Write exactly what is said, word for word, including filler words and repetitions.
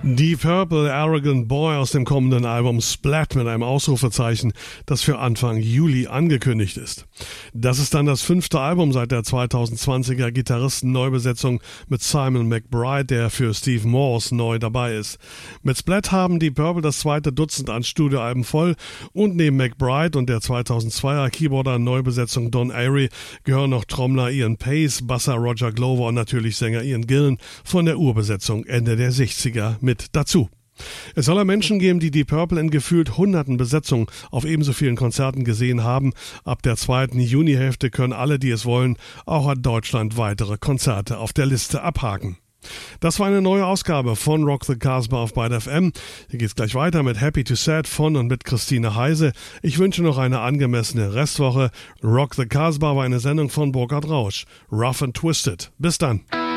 Deep Purple, Arrogant Boy aus dem kommenden Album Splat mit einem Ausrufezeichen, das für Anfang Juli angekündigt ist. Das ist dann das fünfte Album seit der zweitausendzwanziger Gitarristen-Neubesetzung mit Simon McBride, der für Steve Morse neu dabei ist. Mit Splat haben Deep Purple das zweite Dutzend an Studioalben voll und neben McBride und der zweitausendzweier Keyboarder-Neubesetzung Don Airey gehören noch Trommler Ian Pace, Basser Roger Glover und natürlich Sänger Ian Gillan von der Urbesetzung Ende der sechziger mit dazu. Es soll Menschen geben, die Deep Purple in gefühlt hunderten Besetzungen auf ebenso vielen Konzerten gesehen haben. Ab der zweiten Junihälfte können alle, die es wollen, auch in Deutschland weitere Konzerte auf der Liste abhaken. Das war eine neue Ausgabe von Rock the Casbah auf Byte F M. Hier geht's gleich weiter mit Happy to Sad von und mit Christine Heise. Ich wünsche noch eine angemessene Restwoche. Rock the Casbah war eine Sendung von Burkhard Rausch. Rough and Twisted. Bis dann.